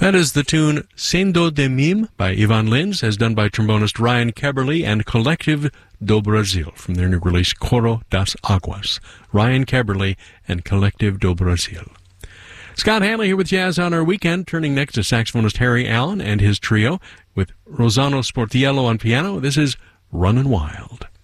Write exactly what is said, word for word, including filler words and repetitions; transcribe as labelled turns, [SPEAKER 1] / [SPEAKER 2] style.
[SPEAKER 1] That is the tune Sendo de Mim by Ivan Lins, as done by trombonist Ryan Caberly and Collective do Brasil from their new release Coro das Aguas. Ryan Caberly and Collective do Brasil. Scott Hanley here with Jazz on Our Weekend, turning next to saxophonist Harry Allen and his trio with Rosano Sportiello on piano. This is Runnin' Wild.